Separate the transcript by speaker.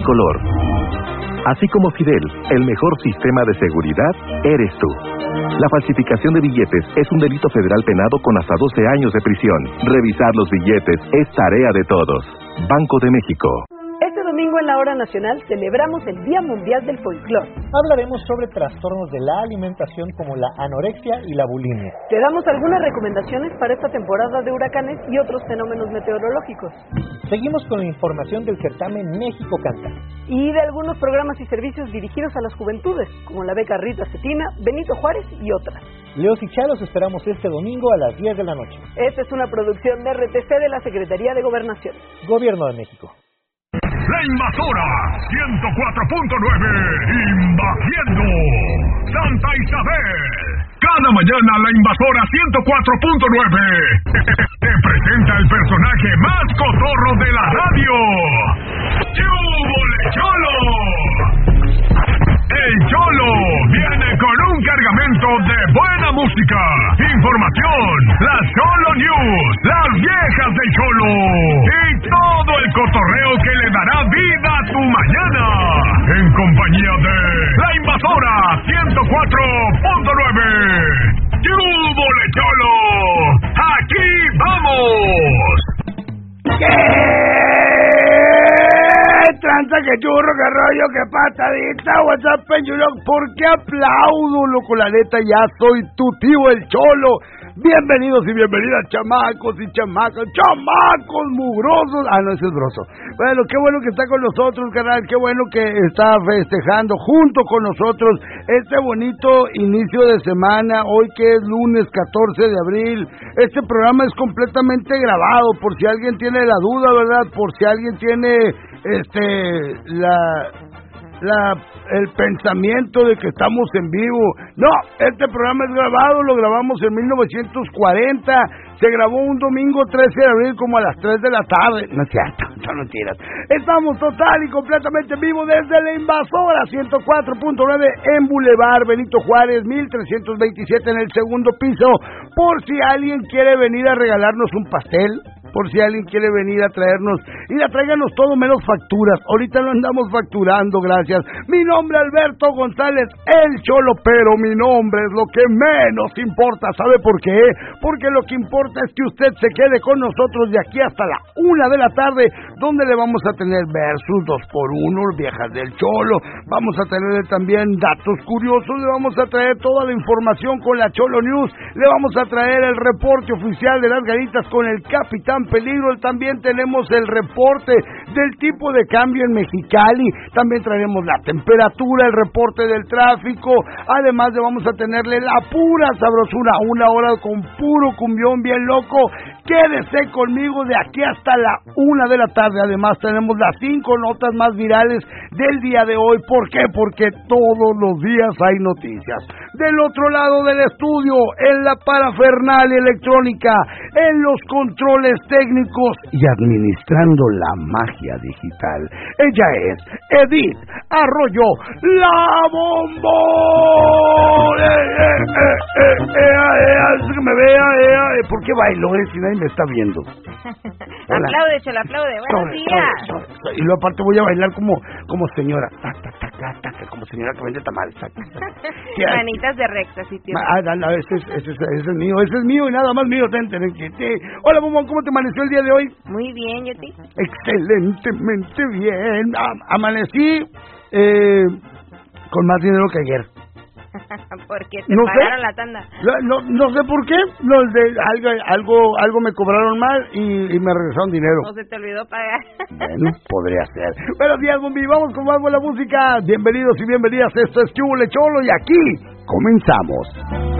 Speaker 1: color. Así como Fidel, el mejor sistema de seguridad eres tú. La falsificación de billetes es un delito federal penado con hasta 12 años de prisión. Revisar los billetes es tarea de todos. Banco de México.
Speaker 2: Este domingo en la Hora Nacional celebramos el Día Mundial del Folclor.
Speaker 3: Hablaremos sobre trastornos de la alimentación como la anorexia y la bulimia.
Speaker 2: Te damos algunas recomendaciones para esta temporada de huracanes y otros fenómenos meteorológicos.
Speaker 3: Seguimos con la información del certamen México Canta.
Speaker 2: Y de algunos programas y servicios dirigidos a las juventudes, como la beca Rita Cetina, Benito Juárez y otras.
Speaker 3: Leos y Chá los esperamos este domingo a las 10 de la noche.
Speaker 2: Esta es una producción de RTC de la Secretaría de Gobernación.
Speaker 3: Gobierno de México.
Speaker 4: La Invasora 104.9 invadiendo Santa Isabel. Cada mañana La Invasora 104.9 te presenta el personaje más cotorro de la radio. ¡Chúbole, Cholo! El Cholo viene con un cargamento de buena música, información, las Cholo News, las viejas del Cholo y todo el cotorreo que le dará vida a tu mañana. En compañía de La Invasora 104.9. ¡Chúbole, Cholo! ¡Aquí vamos!
Speaker 5: Tranza, que churro, que rollo, que patadita, WhatsApp, Peñuloc, ¿por qué aplaudo, loco? La neta, ya soy tu tío el Cholo. Bienvenidos y bienvenidas, chamacos y chamacas, chamacos mugrosos. Ah, no, ese es broso. Bueno, qué bueno que está con nosotros, carnal, qué bueno que está festejando junto con nosotros este bonito inicio de semana, hoy que es lunes 14 de abril. Este programa es completamente grabado, por si alguien tiene la duda, ¿verdad? Por si alguien tiene el pensamiento de que estamos en vivo. No, este programa es grabado, lo grabamos en 1940, se grabó un domingo 13 de abril como a las 3 de la tarde. No es cierto, son mentiras. Estamos total y completamente en vivo desde La Invasora 104.9 en Boulevard Benito Juárez 1327 en el segundo piso, por si alguien quiere venir a regalarnos un pastel, por si alguien quiere venir a traernos, y tráiganos todo menos facturas. Ahorita lo andamos facturando, gracias. Mi nombre es Alberto González, el Cholo, pero mi nombre es lo que menos importa. ¿Sabe por qué? Porque lo que importa es que usted se quede con nosotros de aquí hasta la 1 de la tarde, donde le vamos a tener versus 2x1, viejas del Cholo, vamos a tener también datos curiosos, le vamos a traer toda la información con la Cholo News, le vamos a traer el reporte oficial de las ganitas con el Capitán Peligro, también tenemos el reporte del tipo de cambio en Mexicali, también traeremos la temperatura, el reporte del tráfico, además le vamos a tenerle la pura sabrosura, una hora con puro cumbión bien loco. Quédese conmigo de aquí hasta la 1 de la tarde. Además tenemos las 5 notas más virales del día de hoy. ¿Por qué? Porque todos los días hay noticias. Del otro lado del estudio, en la parafernalia electrónica, en los controles técnicos y administrando la magia digital, ella es Edith Arroyo, la bombón. Que me vea, ¿por qué bailo? Si nadie me está viendo.
Speaker 6: Aplaude, Cholo, aplaude. Buenos días.
Speaker 5: Y luego aparte voy a bailar como señora. Como señora que vende tamales.
Speaker 6: Manitas de recta, sí, tío.
Speaker 5: Ese es mío y nada más mío. Hola, bombón, ¿cómo te amaneció el día de hoy?
Speaker 6: Muy bien, yo te.
Speaker 5: Excelentemente bien. Amanecí con más dinero que ayer.
Speaker 6: Porque te pagaron la tanda.
Speaker 5: No sé por qué. Algo me cobraron mal y me regresaron dinero.
Speaker 6: ¿O se te olvidó pagar?
Speaker 5: Bueno, podría ser. Buenos días, Bombi. Vamos con más buena música. Bienvenidos y bienvenidas. Esto es Chúbole, Cholo y aquí comenzamos.